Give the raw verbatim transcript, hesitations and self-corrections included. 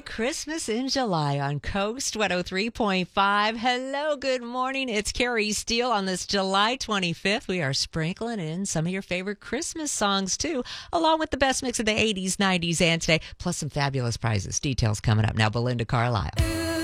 Merry Christmas in July on Coast one oh three point five. Hello, good morning. It's Carrie Steele on this July twenty-fifth. We are sprinkling in some of your favorite Christmas songs, too, along with the best mix of the eighties, nineties, and today, plus some fabulous prizes. Details coming up now. Belinda Carlisle.